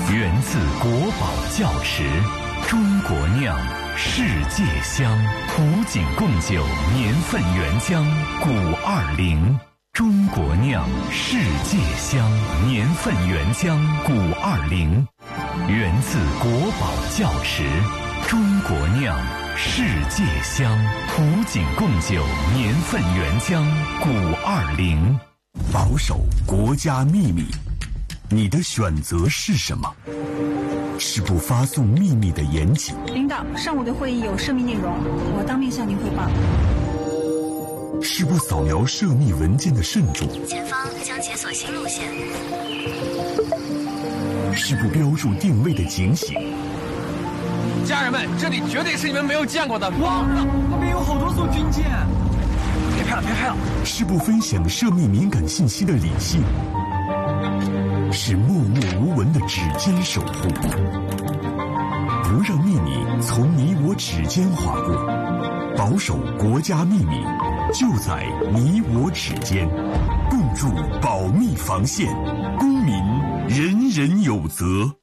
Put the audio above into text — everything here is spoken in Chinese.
源自国宝窖池，中国酿，世界香。古井贡酒年份原浆古20，中国酿，世界香，年份原浆古20，源自国宝窖池，中国酿，世界香。古井贡酒年份原浆古20。 保守国家秘密，你的选择是什么？是不发送秘密的严谨。 领导，上午的会议有涉密内容，我当面向您汇报。 是不扫描涉密文件的慎重。 前方将解锁新路线。 是不标注定位的警醒。 家人们，这里绝对是你们没有见过的。 哇，那边有好多艘军舰。别拍了，别拍了。 是不分享涉密敏感信息的理性。是默默无闻的指尖守护，不让秘密从你我指尖划过，保守国家秘密就在你我指尖，共筑保密防线，公民人人有责。